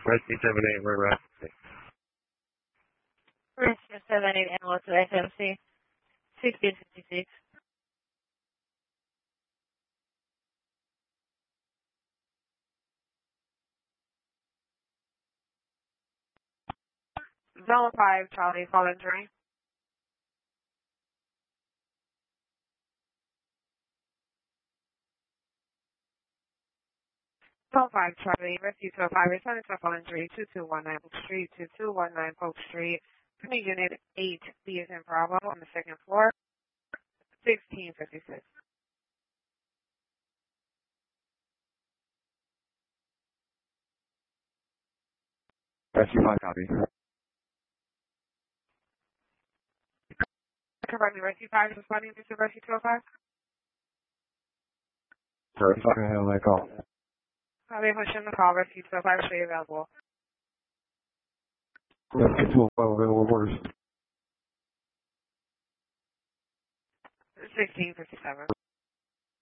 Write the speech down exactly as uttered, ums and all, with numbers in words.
Rescue seven eight, we're rescue. Rescue seven eight, Animal to F M C, sixteen fifty-six. Zone five, Charlie, fallen three. Zone five, Charlie, Rescue two oh five, returning to fallen three, two two one nine Polk Street, two two one nine Polk Street. Coming Unit eight, B is in Bravo, on the second floor, sixteen fifty-six. Rescue five, copy. Confirming Rescue five is responding to Rescue two oh five. Sorry, if I can handle that call. I'll be pushing the call. Rescue two oh five should be available. Rescue two oh five, available orders. sixteen fifty-seven.